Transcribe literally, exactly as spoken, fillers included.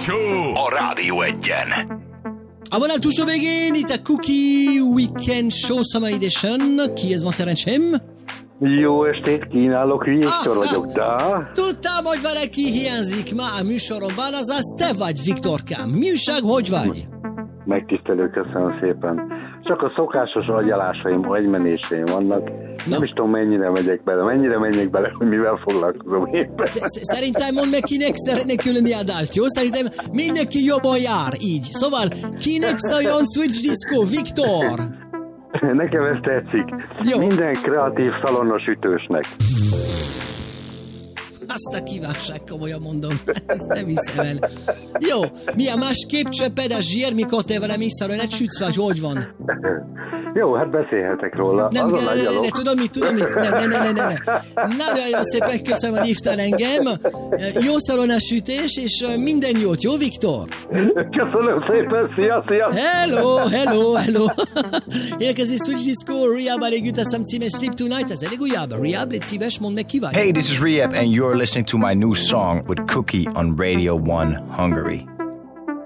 Show a Rádió Egyen. A vonal túlsó végén itt a Cookie Weekend Show Summer Edition. Kihez van szerencsém? Jó estét kínálok, Viktor ah, vagyok, de... Tudtam, hogy valaki hiányzik ma a műsoromban, azaz te vagy, Viktorkám. Mi újság, hogy vagy? Megtisztelő, köszönöm szépen. Csak a szokásos agyalásaim, agymenéseim vannak. No. Nem is tudom, mennyire megyek bele, mennyire menjek bele, hogy mivel foglalkozom éppen. Szerintem mondd meg, kinek szeretne különni adált, jó? Szerintem mindenki jobban jár, így. Szóval, kinek szóljon Switch Disco, Viktor? Nekem ez tetszik. Jó. Minden kreatív szalonos ütősnek. Azt a kívánság, komolyan mondom. Ezt nem hiszem el. Jó, milyen más képcsöped a zsír, mikor te velem iszarol, ne csütsz vagy, hogy van? Jó, hát beszélhetek róla. Nem, ne, ne, ne, ne, tudom mit, tudom mit, ne, ne, ne, ne, ne, ne. Nagyon szépen köszönöm, hogy hívtál engem. Jó szalonásütés, és minden jót, jó, Viktor? Köszönöm szépen, szia, szia! Hello, hello, hello! Érkezik Switch Disco, Rehab, elég üteszem címe Sleep Tonight, ez elég újabb. Rehab, légy szíves, mondd meg ki vagy. Hey, this is Rehab, and you're listening to my new song with Cookie on Radio one Hungary.